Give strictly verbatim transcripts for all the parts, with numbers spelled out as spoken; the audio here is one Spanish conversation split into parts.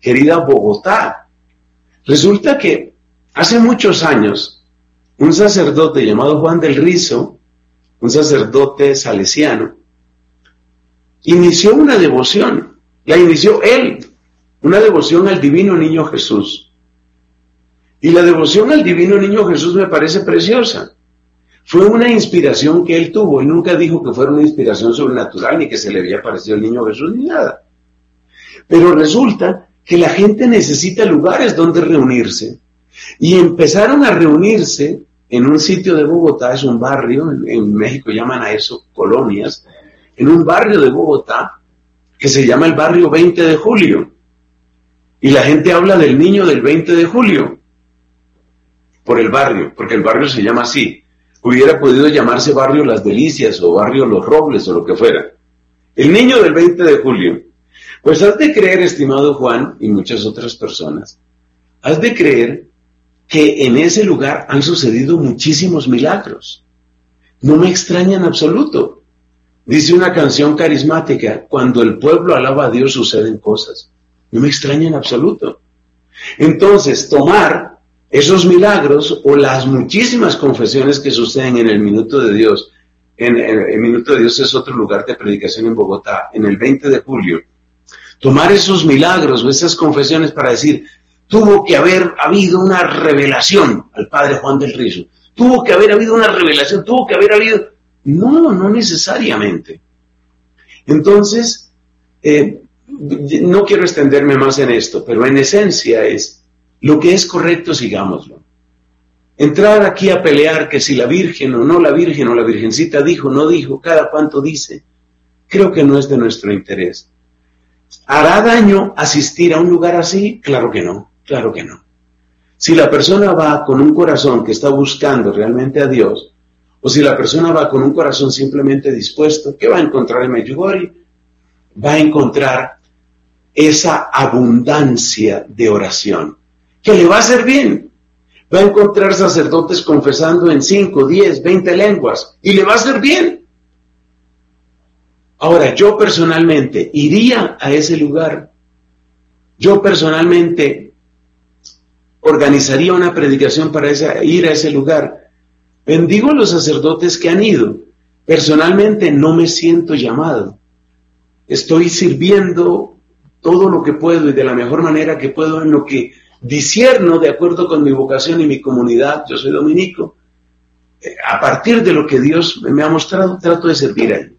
querida Bogotá. Resulta que hace muchos años, un sacerdote llamado Juan del Rizo, un sacerdote salesiano, inició una devoción, la inició él, una devoción al Divino Niño Jesús. Y la devoción al Divino Niño Jesús me parece preciosa. Fue una inspiración que él tuvo, y nunca dijo que fuera una inspiración sobrenatural, ni que se le había parecido al Niño Jesús, ni nada. Pero resulta que la gente necesita lugares donde reunirse, y empezaron a reunirse en un sitio de Bogotá, es un barrio, en, en México llaman a eso colonias, en un barrio de Bogotá, que se llama el barrio veinte de julio, y la gente habla del niño del veinte de julio, por el barrio, porque el barrio se llama así. Hubiera podido llamarse barrio Las Delicias, o barrio Los Robles, o lo que fuera. El niño del veinte de julio. Pues has de creer, estimado Juan, y muchas otras personas, has de creer que en ese lugar han sucedido muchísimos milagros. No me extraña en absoluto. Dice una canción carismática, cuando el pueblo alaba a Dios suceden cosas. No me extraña en absoluto. Entonces, tomar esos milagros o las muchísimas confesiones que suceden en el Minuto de Dios, en, en el Minuto de Dios es otro lugar de predicación en Bogotá, en el veinte de julio, tomar esos milagros o esas confesiones para decir, tuvo que haber habido una revelación al padre Juan del Rizo, tuvo que haber habido una revelación, tuvo que haber habido... No, no necesariamente. Entonces, eh, no quiero extenderme más en esto, pero en esencia es, lo que es correcto, sigámoslo. Entrar aquí a pelear que si la Virgen o no la Virgen o la Virgencita dijo, no dijo, cada cuanto dice, creo que no es de nuestro interés. ¿Hará daño asistir a un lugar así? Claro que no, claro que no. Si la persona va con un corazón que está buscando realmente a Dios, o si la persona va con un corazón simplemente dispuesto, ¿qué va a encontrar en Medjugorje? Va a encontrar esa abundancia de oración, que le va a hacer bien. Va a encontrar sacerdotes confesando en cinco, diez, veinte lenguas, y le va a hacer bien. Ahora, yo personalmente iría a ese lugar. Yo personalmente organizaría una predicación para esa, ir a ese lugar. Bendigo a los sacerdotes que han ido. Personalmente no me siento llamado. Estoy sirviendo todo lo que puedo y de la mejor manera que puedo en lo que discierno de acuerdo con mi vocación y mi comunidad. Yo soy dominico. A partir de lo que Dios me ha mostrado, trato de servir a Él.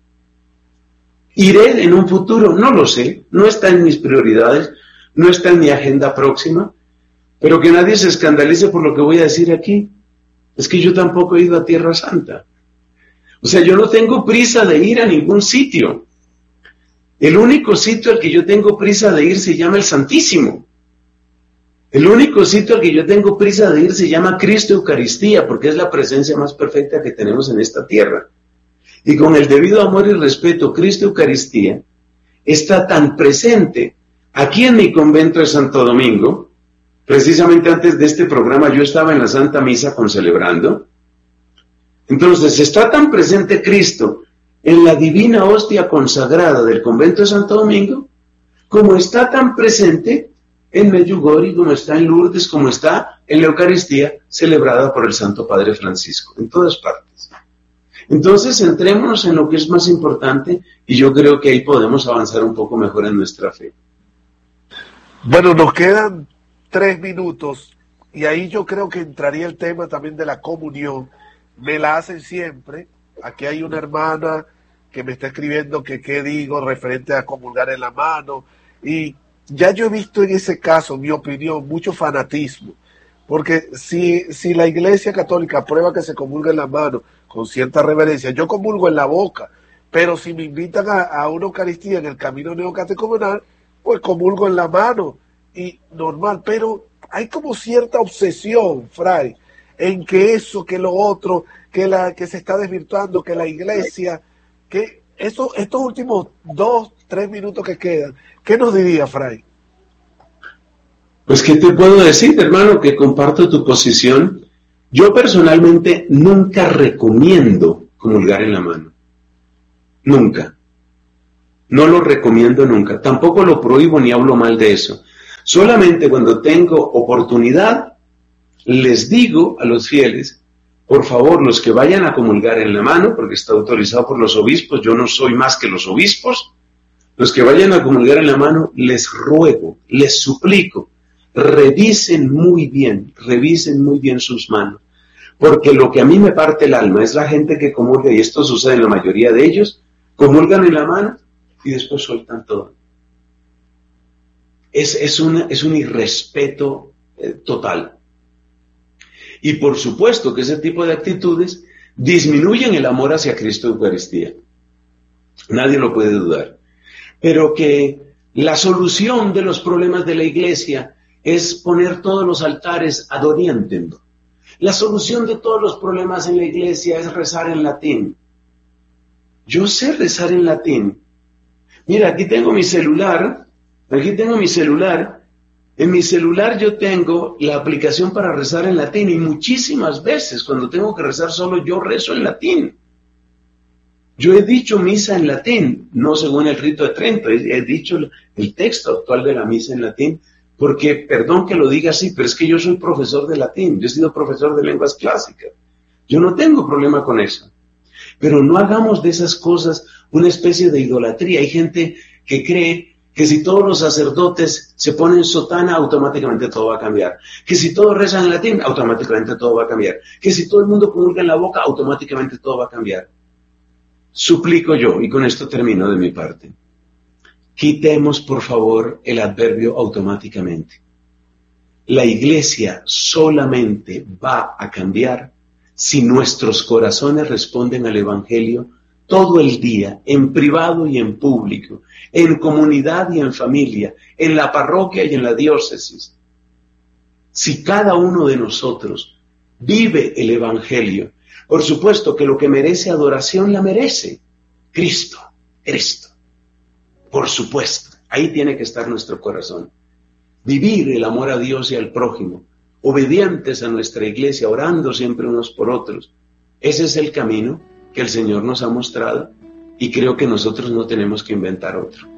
¿Iré en un futuro? No lo sé. No está en mis prioridades. No está en mi agenda próxima. Pero que nadie se escandalice por lo que voy a decir aquí. Es que yo tampoco he ido a Tierra Santa. O sea, yo no tengo prisa de ir a ningún sitio. El único sitio al que yo tengo prisa de ir se llama el Santísimo. El único sitio al que yo tengo prisa de ir se llama Cristo Eucaristía, porque es la presencia más perfecta que tenemos en esta tierra. Y con el debido amor y respeto, Cristo Eucaristía está tan presente aquí en mi convento de Santo Domingo. Precisamente antes de este programa yo estaba en la Santa Misa concelebrando. Entonces está tan presente Cristo en la divina hostia consagrada del convento de Santo Domingo, como está tan presente en Medjugorje, como está en Lourdes, como está en la Eucaristía celebrada por el Santo Padre Francisco, en todas partes. Entonces centrémonos en lo que es más importante y yo creo que ahí podemos avanzar un poco mejor en nuestra fe. Bueno, nos quedan tres minutos y ahí yo creo que entraría el tema también de la comunión. Me la hacen siempre. Aquí hay una hermana que me está escribiendo que qué digo referente a comulgar en la mano, y ya yo he visto en ese caso, mi opinión, mucho fanatismo, porque si, si la Iglesia Católica aprueba que se comulga en la mano con cierta reverencia, yo comulgo en la boca, pero si me invitan a, a una Eucaristía en el camino neocatecumenal, pues comulgo en la mano, y normal, pero hay como cierta obsesión, Fray, en que eso, que lo otro, que la que se está desvirtuando, que la Iglesia, que eso, estos últimos dos, tres minutos que quedan, ¿qué nos diría, Fray? Pues, ¿qué te puedo decir, hermano? Que comparto tu posición. Yo personalmente nunca recomiendo comulgar en la mano. Nunca. No lo recomiendo nunca. Tampoco lo prohíbo ni hablo mal de eso. Solamente cuando tengo oportunidad, les digo a los fieles, por favor, los que vayan a comulgar en la mano, porque está autorizado por los obispos, yo no soy más que los obispos, los que vayan a comulgar en la mano, les ruego, les suplico, revisen muy bien, revisen muy bien sus manos, porque lo que a mí me parte el alma es la gente que comulga, y esto sucede en la mayoría de ellos, comulgan en la mano y después sueltan todo. Es, es, una, es un irrespeto eh, total. Y por supuesto que ese tipo de actitudes disminuyen el amor hacia Cristo Eucaristía. Nadie lo puede dudar. Pero que la solución de los problemas de la iglesia es poner todos los altares ad orientem. La solución de todos los problemas en la iglesia es rezar en latín. Yo sé rezar en latín. Mira, aquí tengo mi celular, aquí tengo mi celular. En mi celular yo tengo la aplicación para rezar en latín y muchísimas veces cuando tengo que rezar solo yo rezo en latín. Yo he dicho misa en latín, no según el rito de Trento, he dicho el texto actual de la misa en latín, porque, perdón que lo diga así, pero es que yo soy profesor de latín, yo he sido profesor de lenguas clásicas. Yo no tengo problema con eso. Pero no hagamos de esas cosas una especie de idolatría. Hay gente que cree que si todos los sacerdotes se ponen sotana, automáticamente todo va a cambiar. Que si todos rezan en latín, automáticamente todo va a cambiar. Que si todo el mundo comulga en la boca, automáticamente todo va a cambiar. Suplico yo, y con esto termino de mi parte, quitemos por favor el adverbio automáticamente. La iglesia solamente va a cambiar si nuestros corazones responden al Evangelio todo el día, en privado y en público, en comunidad y en familia, en la parroquia y en la diócesis. Si cada uno de nosotros vive el Evangelio, por supuesto que lo que merece adoración la merece. Cristo, Cristo. Por supuesto, ahí tiene que estar nuestro corazón. Vivir el amor a Dios y al prójimo, obedientes a nuestra iglesia, orando siempre unos por otros. Ese es el camino que el Señor nos ha mostrado y creo que nosotros no tenemos que inventar otro.